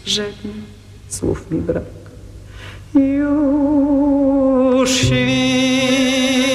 Rzekł, słów mi brak. Już świt.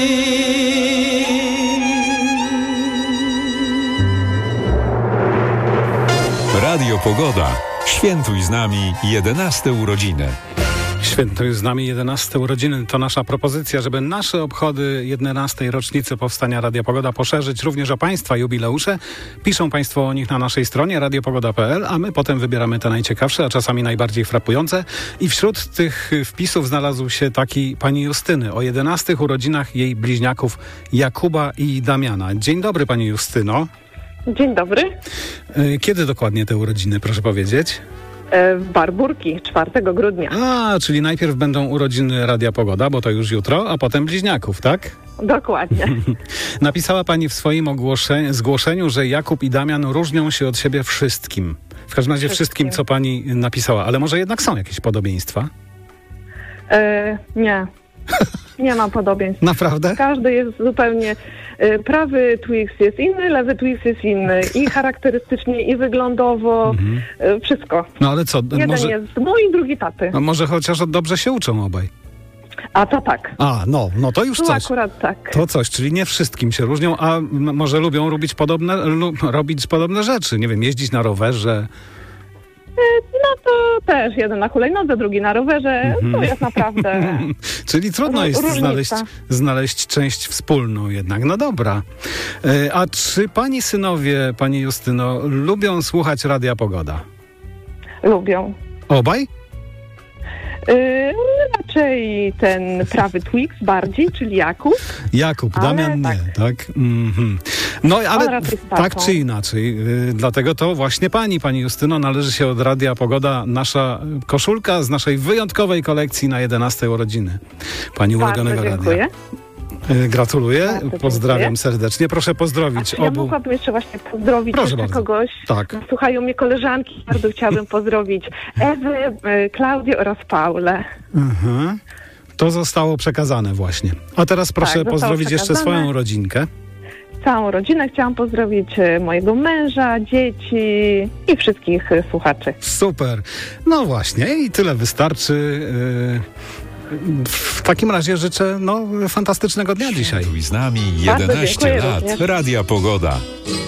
Radio Pogoda. Świętuj z nami 11 urodziny. Świętuj z nami 11 urodziny. To nasza propozycja, żeby nasze obchody 11. rocznicy powstania Radia Pogoda poszerzyć również o Państwa jubileusze. Piszą Państwo o nich na naszej stronie radiopogoda.pl, a my potem wybieramy te najciekawsze, a czasami najbardziej frapujące. I wśród tych wpisów znalazł się taki pani Justyny o 11 urodzinach jej bliźniaków Jakuba i Damiana. Dzień dobry, pani Justyno. Dzień dobry. Kiedy dokładnie te urodziny, proszę powiedzieć? Barburki, 4 grudnia. A, czyli najpierw będą urodziny Radia Pogoda, bo to już jutro, a potem bliźniaków, tak? Dokładnie. Napisała pani w swoim zgłoszeniu, że Jakub i Damian różnią się od siebie wszystkim. W każdym razie wszystkim, co pani napisała. Ale może jednak są jakieś podobieństwa? Nie. Nie ma podobieństw. Naprawdę? Każdy jest zupełnie... Prawy Twix jest inny, lewy Twix jest inny. I charakterystycznie, i wyglądowo. Wszystko. No ale co? Jeden może... jest mój, drugi taty. No może chociaż dobrze się uczą obaj. A to tak. A, no to już Tu coś. akurat tak. To coś, czyli nie wszystkim się różnią, a może lubią robić podobne rzeczy. Nie wiem, jeździć na rowerze. No to też jeden na hulajnodze, drugi na rowerze. To jest naprawdę... Czyli trudno jest różnica. znaleźć część wspólną jednak. No dobra. A czy pani synowie, pani Justyno, lubią słuchać Radia Pogoda? Lubią. Obaj? Raczej ten prawy Twix bardziej, czyli Jakub. Jakub, Ale Damian tak. nie, tak? Mhm. No ale raczej z tatą. tak czy inaczej, dlatego to właśnie pani Justyno, należy się od Radia Pogoda nasza koszulka z naszej wyjątkowej kolekcji na 11 urodziny. Pani ulubionego Bardzo dziękuję. radia. Gratuluję, Bardzo pozdrawiam dziękuję. serdecznie. Proszę pozdrowić Ja obu. mogłabym jeszcze właśnie pozdrowić Proszę jeszcze bardzo. kogoś. Tak. Słuchają mnie koleżanki, bardzo chciałabym pozdrowić Ewę, Klaudię oraz Paulę. Mhm. To zostało przekazane właśnie. A teraz proszę zostało pozdrowić jeszcze przekazane. swoją rodzinkę. Całą rodzinę chciałam pozdrowić, mojego męża, dzieci i wszystkich słuchaczy. Super. No właśnie i tyle wystarczy. W takim razie życzę fantastycznego dnia dzisiaj. Świętuj z nami Bardzo 11 dziękuję lat. również. Radia Pogoda.